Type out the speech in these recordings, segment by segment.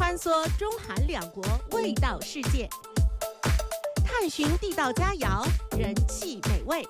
穿梭中韩两国味道世界，探寻地道佳肴，人气美味。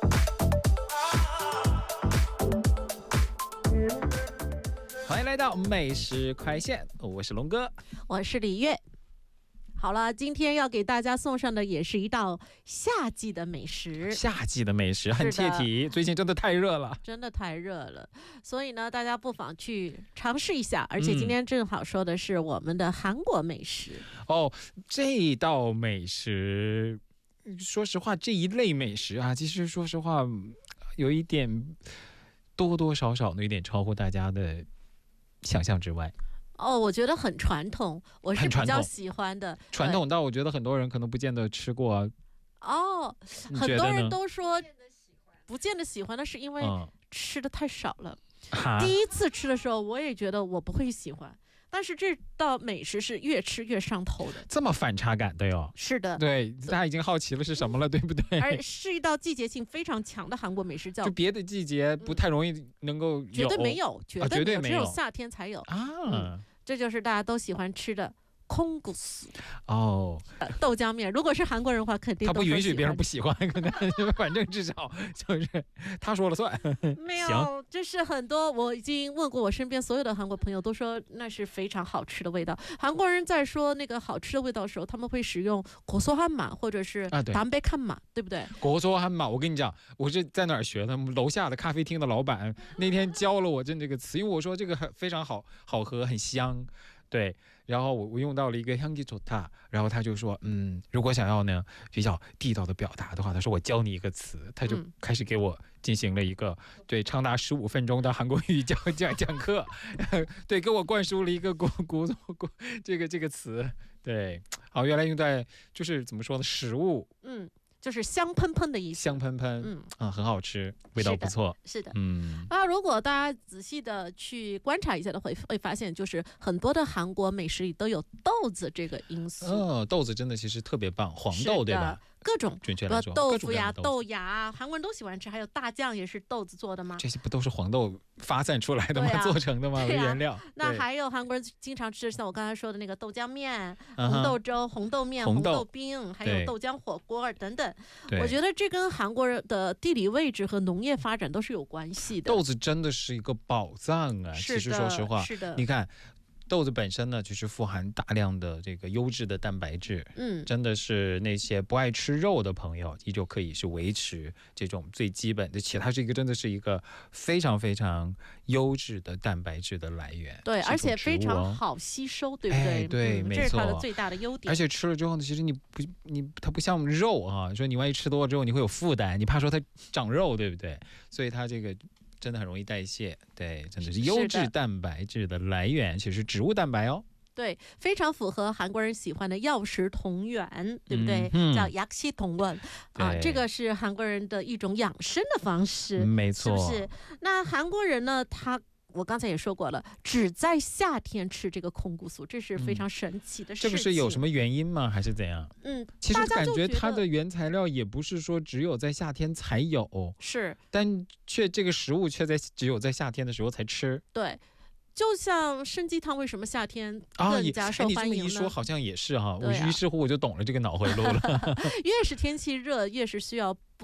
欢迎来到美食快线，我是龙哥， 我是李月。好了，今天要给大家送上的也是一道夏季的美食。 夏季的美食很切题，最近真的太热了， 真的太热了，所以呢，大家不妨去尝试一下。而且今天正好说的是我们的韩国美食。 哦，这道美食，说实话，这一类美食啊，其实说实话，有一点多多少少的有点超乎大家的想象之外。 哦，我觉得很传统，我是比较喜欢的。 传统到我觉得很多人可能不见得吃过啊。 哦，很多人都说不见得喜欢，那是因为吃的太少了。第一次吃的时候，我也觉得我不会喜欢。但是这道美食是越吃越上头的， 这么反差感的哟。 是的， 对，大家已经好奇了是什么了，对不对？ 而是一道季节性非常强的韩国美食，叫就别的季节不太容易能够有， 绝对没有，绝对没有，只有夏天才有啊。 这就是大家都喜欢吃的콩국수 哦， 豆浆面。如果是韩国人的话，肯定他不允许别人不喜欢，反正至少就是他说了算。 没有，这是很多我已经问过我身边所有的韩国朋友，都说那是非常好吃的味道。韩国人在说那个好吃的味道的时候，他们会使用고소한맛或者是담백한맛，对不对？ 고소한맛，我跟你讲，我是在哪儿学的？楼下的咖啡厅的老板那天教了我这个词，因为我说这个非常好喝，很香。对，然后我用到了一个향기 좋다，然后他就说，如果想要呢比较地道的表达的话，他说我教你一个词，他就开始给我进行了一个长达15分钟的韩国语讲课，对，给我灌输了一个这个词，对，好，原来用在就是怎么说呢，食物， 就是香喷喷的意思， 香喷喷，很好吃，味道不错， 是的，如果大家仔细的去观察一下的话，会发现就是很多的韩国美食里都有豆子这个因素。 豆子真的其实特别棒，黄豆对吧？ 各种， 准确来说， 豆腐呀、豆芽，韩国人都喜欢吃，还有大酱也是豆子做的吗？ 这些不都是黄豆发散出来的吗？做成的吗？原料。 那还有韩国人经常吃，像我刚才说的那个豆浆面、红豆粥、红豆面、红豆冰，还有豆浆火锅等等。我觉得这跟韩国人的地理位置和农业发展都是有关系的。 豆子真的是一个宝藏啊！其实说实话， 是的， 你看。豆子本身呢，就是富含大量的这个优质的蛋白质，真的是那些不爱吃肉的朋友，依旧可以是维持这种最基本的，且它是一个真的是一个非常非常优质的蛋白质的来源， 对，而且非常好吸收，对不对？ 对，没错， 这是它的最大的优点。 而且吃了之后呢，其实它不像肉啊，说你万一吃多了之后你会有负担，你怕说它长肉，对不对？所以它这个。真的很容易代谢，对，真的是优质蛋白质的来源，其实是植物蛋白哦。 对，非常符合韩国人喜欢的药食同源，对不对？叫약시 동원啊，这个是韩国人的一种养生的方式， 没错， 是不是？那韩国人呢，我刚才也说过了，只在夏天吃这个콩국수，这是非常神奇的事情。 这个是有什么原因吗？还是怎样？其实感觉它的原材料也不是说只有在夏天才有， 是， 但这个食物却只有在夏天的时候才吃。 对。就像参鸡汤为什么夏天更加受欢迎呢？ 你这么一说好像也是哈，于是乎我就懂了这个脑回路了。 越是天气热，越是需要